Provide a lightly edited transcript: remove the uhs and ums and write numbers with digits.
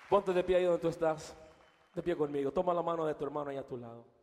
Ponte de pie ahí donde tú estás. De pie conmigo. Toma la mano de tu hermano ahí a tu lado.